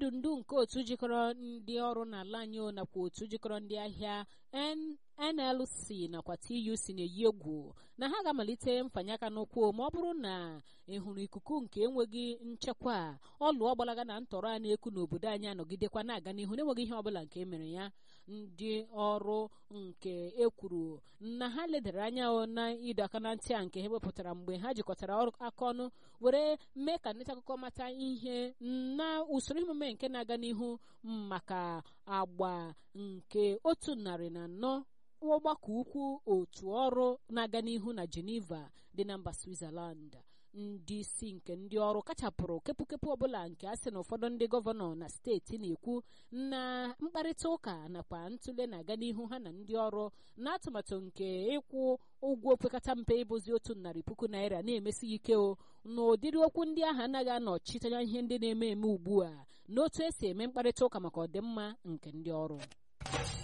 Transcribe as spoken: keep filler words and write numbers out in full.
ndu ndu nke otu jikọrọ ndị ọrụ n'ala anyị nakwa otu jikọrọ ndị ahịa N L C nakwa T U C na-eyi egwu na ha ga-amalite mfanye aka n'ụkwụ ma ọ bụrụ na ịhụrụ ikuku nke enweghị nchekwa ọlụ ọgbalaga na ntọrọ a na-eku n'obodo anyị anọgidekwa na-aga n'ihu na-enweghị ihe ọbụla nke emere ya. Ndị ọrụ nke ekwuru na ha ledara anya na ịdọ aka na ntị a nke ha wepụtara mgbe ha jikọtara aka ọnụ were mee ka ndị akụkọ mata ihe na usoro emume nke na-aga n'ihu maka agba nke otu narị na anọ ọgbakọ ukwu otu ọrụ na-aga n'ihu na Geneva dị na mba Switzerland. Ndị isi nke ndị ọrụ kachapụrụ kepụkepụ ọbụla nke a sị na ụfọdụ ndị gọvanọ na steeti na-ekwu na mkparịta ụka nakwa ntụle na-aga n'ihu ha na ndị ọrụ na atụmatụ nke ịkwụ ụgwọ opekata mpe ịbụzi otu narị puku naira na-emesi ike o na ụdịrị okwu ndị ahụ anaghị anọchite ihe ndị na-eme eme ugbu a n'otu esi eme mkparịta ụka maka ọdịmma nke ndị ọrụ.